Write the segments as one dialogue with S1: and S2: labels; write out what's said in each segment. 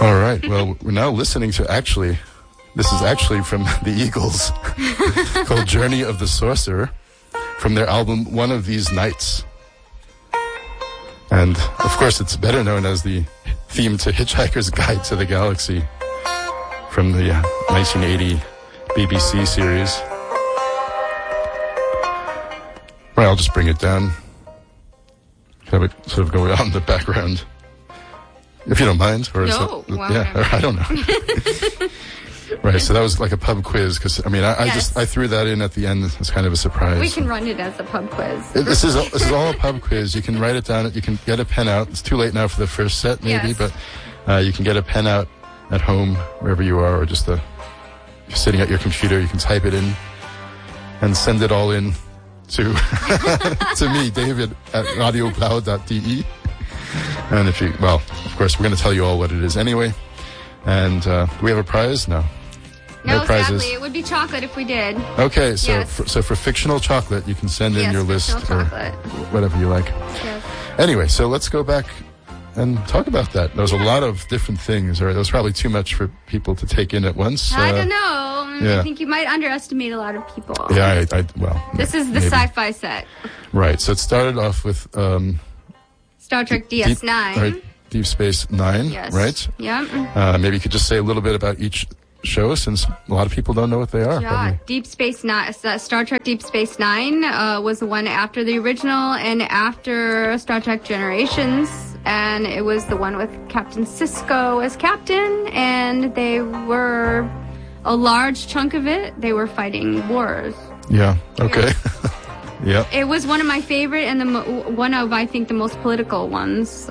S1: All right. Well, we're now listening to this is actually from the Eagles, called Journey of the Sorcerer, from their album One of These Nights. And, of course, it's better known as the theme to Hitchhiker's Guide to the Galaxy from the 1980 BBC series. Well, I'll just bring it down. Have it sort of go on in the background. If you don't mind. Or
S2: no.
S1: I don't know. Right, so that was like a pub quiz, because, I mean, I threw that in at the end as kind of a surprise.
S2: We can run it as a pub quiz.
S1: This is all a pub quiz. You can write it down. You can get a pen out. It's too late now for the first set, maybe, but you can get a pen out at home, wherever you are, or just you're sitting at your computer. You can type it in and send it all in to to me, David, at radioblau.de. And of course, we're going to tell you all what it is anyway. And do we have a prize? No prizes.
S2: Sadly, it would be chocolate if we did.
S1: Okay, so for fictional chocolate, you can send in your list or whatever you like.
S2: Yes.
S1: Anyway, so let's go back and talk about that. There was a lot of different things, or it was probably too much for people to take in at once.
S2: I don't know. I think you might underestimate a lot of people.
S1: Yeah,
S2: this is the sci-fi set.
S1: Right, so it started off with
S2: Star Trek DS9.
S1: Deep Space Nine, right?
S2: Yeah.
S1: Maybe you could just say a little bit about each show, since a lot of people don't know what they are.
S2: Yeah,
S1: probably.
S2: Deep Space Nine, Star Trek Deep Space Nine was the one after the original and after Star Trek Generations, and it was the one with Captain Sisko as captain, and they were a large chunk of it. They were fighting wars.
S1: Yeah. Okay. Yeah.
S2: It was one of my favorite and one of, I think, the most political ones.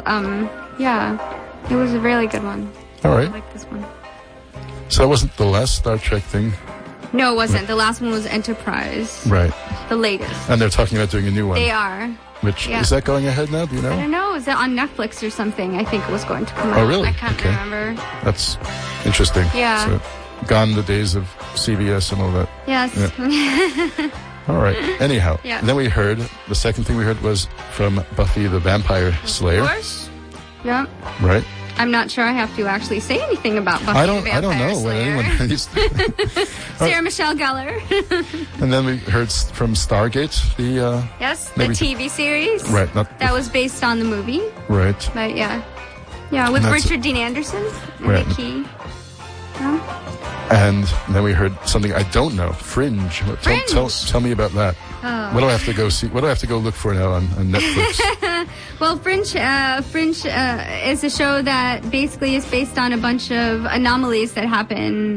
S2: Yeah, it was a really good one.
S1: All right.
S2: I like this one.
S1: So that wasn't the last Star Trek thing?
S2: No, it wasn't. The last one was Enterprise.
S1: Right.
S2: The latest.
S1: And they're talking about doing a new one.
S2: They are.
S1: Which, is that going ahead now? Do you know?
S2: I don't know. Is it on Netflix or something? I think it was going to come out.
S1: Oh, really?
S2: I can't remember.
S1: That's interesting.
S2: Yeah.
S1: So, gone the days of CBS and all that.
S2: Yes.
S1: Yeah. All right. Anyhow, then we heard, the second thing we heard was from Buffy the Vampire Slayer.
S2: Of course. Yeah.
S1: Right.
S2: I'm not sure I have to actually say anything about Buffy the Vampire Slayer.
S1: I don't know what anyone needs to.
S2: Sarah Michelle Gellar.
S1: And then we heard from Stargate, the
S2: TV series.
S1: Right.
S2: That was based on the movie.
S1: Right.
S2: But yeah, with Richard Dean Anderson and Nikki. Yeah.
S1: And then we heard something I don't know, Fringe. Tell me about that.
S2: Oh.
S1: What do I have to go see? What do I have to go look for now on Netflix?
S2: Well, Fringe is a show that basically is based on a bunch of anomalies that happen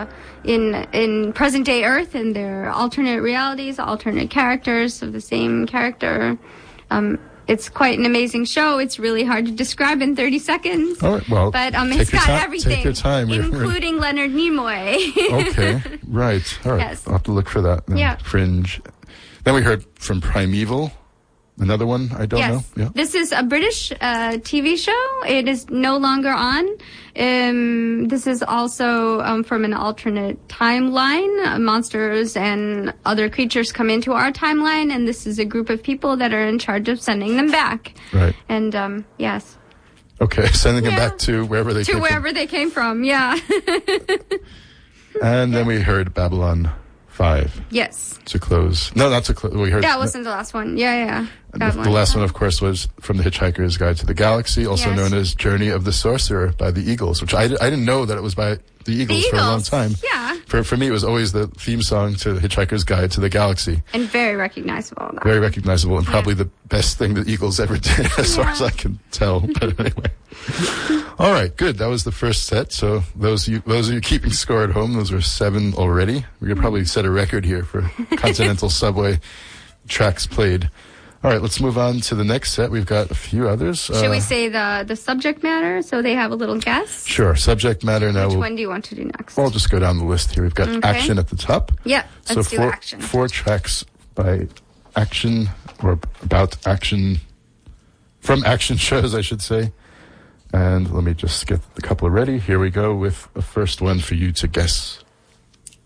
S2: in present day Earth, and they're alternate realities, alternate characters of the same character. It's quite an amazing show. It's really hard to describe in 30 seconds.
S1: All right, well,
S2: but it's got everything,
S1: take your time.
S2: including Leonard Nimoy.
S1: Okay, right. All right,
S2: yes.
S1: I'll have to look for that.
S2: Yeah.
S1: Fringe. Then we heard from Primeval, another one I don't know. Yeah.
S2: This is a British TV show. It is no longer on. This is also from an alternate timeline. Monsters and other creatures come into our timeline, and this is a group of people that are in charge of sending them back.
S1: Right.
S2: And yes.
S1: Okay, sending them back to wherever they came from.
S2: To wherever they came from, yeah.
S1: And then we heard Babylon 5.
S2: Yes.
S1: To close. No, not to close. We heard
S2: that wasn't the last one. Yeah.
S1: The last one, of course, was from The Hitchhiker's Guide to the Galaxy, also known as Journey of the Sorcerer by the Eagles, which I didn't know that it was by the Eagles for a long time.
S2: Yeah.
S1: For me, it was always the theme song to Hitchhiker's Guide to the Galaxy.
S2: And very recognizable.
S1: Very recognizable, and probably the best thing the Eagles ever did, as far as I can tell. But anyway. All right, good. That was the first set. So those of you keeping score at home, those were 7 already. We could probably set a record here for Continental Subway tracks played. All right, let's move on to the next set. We've got a few others.
S2: Should we say the subject matter so they have a little guess?
S1: Sure. Subject matter. Now
S2: Which one do you want to do next?
S1: I'll just go down the list here. We've got Action at the top.
S2: Yeah, let's do Action.
S1: 4 tracks by Action, or about Action, from Action shows, I should say. And let me just get a couple ready. Here we go with the first one for you to guess.